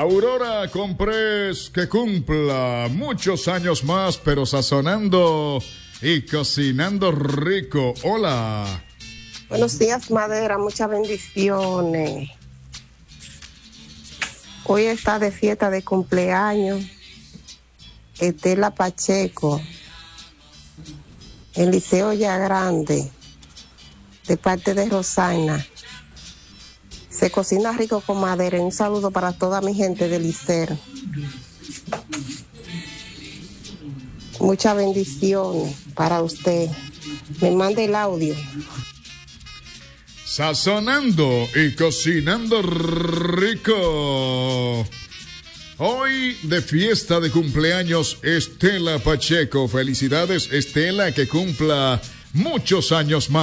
Aurora Comprés, que cumpla muchos años más, pero sazonando y cocinando rico. Hola. Buenos días, Madera, muchas bendiciones. Hoy está de fiesta de cumpleaños Estela Pacheco, Eliseo Ya Grande, de parte de Rosana. Se cocina rico con madera. Un saludo para toda mi gente de Liceo. Muchas bendiciones para usted. Me mande el audio. Sazonando y cocinando rico. Hoy de fiesta de cumpleaños Estela Pacheco. Felicidades, Estela, que cumpla muchos años más.